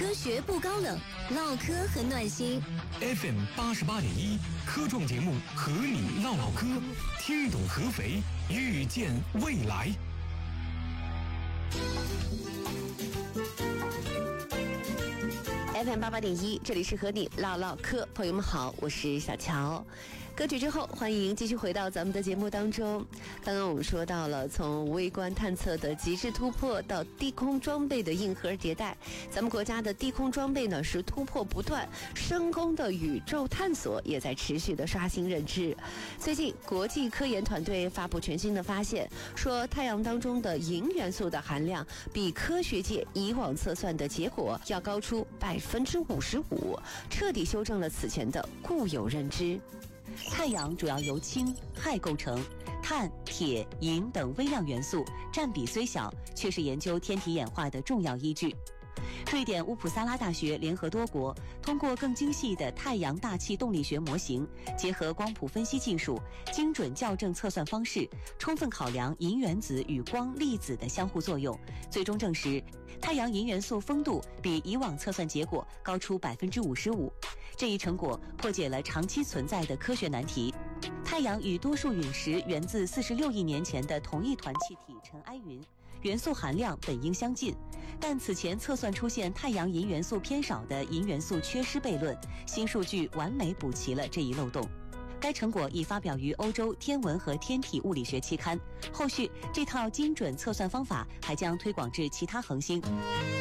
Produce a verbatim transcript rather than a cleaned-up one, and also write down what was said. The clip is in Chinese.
科学不高冷，唠嗑很暖心。 F M 八十八点一科创节目和你唠唠嗑，听懂合肥，遇见未来。 F M 八八点一，这里是和你唠唠嗑，朋友们好，我是小乔。歌曲之后，欢迎继续回到咱们的节目当中。刚刚我们说到了从微观探测的极致突破到地空装备的硬核迭代，咱们国家的地空装备呢是突破不断，深空的宇宙探索也在持续的刷新认知。最近，国际科研团队发布全新的发现，说太阳当中的银元素的含量比科学界以往测算的结果要高出百分之五十五，彻底修正了此前的固有认知。 太阳主要由氢、氦构成，碳、铁、银等微量元素占比虽小，却是研究天体演化的重要依据。瑞典乌普萨拉大学联合多国，通过更精细的太阳大气动力学模型，结合光谱分析技术、精准校正测算方式，充分考量银原子与光粒子的相互作用，最终证实太阳银元素丰度比以往测算结果高出百分之五十五。这一成果破解了长期存在的科学难题。太阳与多数陨石源自四十六亿年前的同一团气体尘埃云，元素含量本应相近，但此前测算出现太阳银元素偏少的银元素缺失悖论，新数据完美补齐了这一漏洞。该成果已发表于欧洲天文和天体物理学期刊，后续这套精准测算方法还将推广至其他恒星。